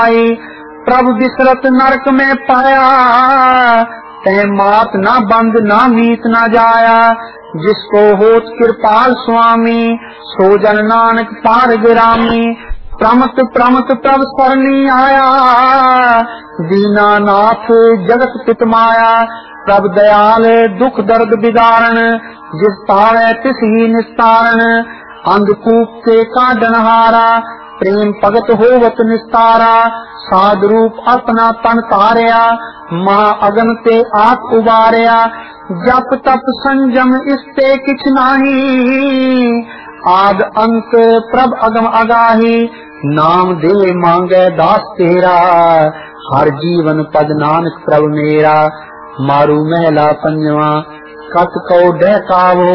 प्रभु बिसरत नरक में पाया, तै मात ना बंद ना मीत ना जाया। जिसको होत कृपाल स्वामी, सो जन नानक पार गिरामी। प्रमत प्रमत प्रभ सरनी आया, दीनानाथ जगत पित माया। प्रभ दयाल दुख दर्द बिदारण, जिस पावै तिस ही निस्तारण। अंधकूप के कांडनहारा, प्रेम भगत होवत निस्तारा। साध रूप अपना तन तारिया, मां अगन ते आप उबारिया। जप तप संजम इसते किछ नाही, आद अंत प्रभ अगम अगाही। नाम दे मांगे दास तेरा, हर जीवन पद नानक प्रभ मेरा। मारू महला पंजवा, कत कौ डहकावो